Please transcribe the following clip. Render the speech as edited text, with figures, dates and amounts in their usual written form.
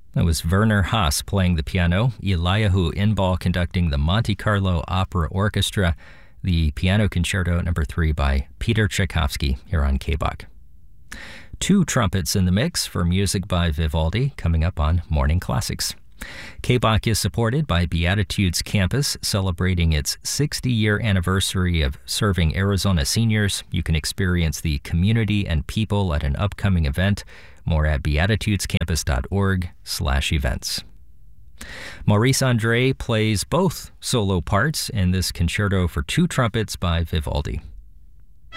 That was Werner Haas playing the piano, Eliyahu Inbal conducting the Monte Carlo Opera Orchestra, the Piano Concerto No. 3 by Peter Tchaikovsky here on KBOK. Two trumpets in the mix for music by Vivaldi coming up on Morning Classics. KBOK is supported by Beatitudes Campus, celebrating its 60-year anniversary of serving Arizona seniors. You can experience the community and people at an upcoming event. More at beatitudescampus.org/events. Maurice Andre plays both solo parts in this concerto for two trumpets by Vivaldi.